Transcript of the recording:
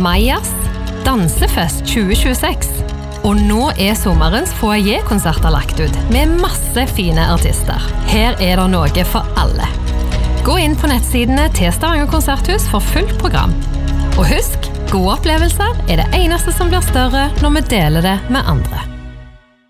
Majas Dansefest 2026. Og nå sommerens foyer-konserter lagt ut, med masse fine artister. Her det noe for alle. Gå inn på nettsidene til Stavanger Konserthus for fullt program. Og husk, gode opplevelser det eneste som blir større når vi deler det med andre.